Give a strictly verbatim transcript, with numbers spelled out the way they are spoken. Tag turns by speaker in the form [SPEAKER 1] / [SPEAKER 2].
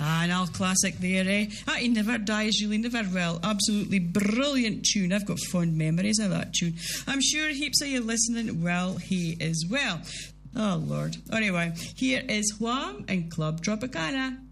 [SPEAKER 1] Ah, an old classic there, eh? Ah, He Never Dies, Julie Never Will. Absolutely brilliant tune. I've got fond memories of that tune. I'm sure heaps of you listening, well, he as well. Oh, Lord. Anyway, here is Wham and Club Tropicana.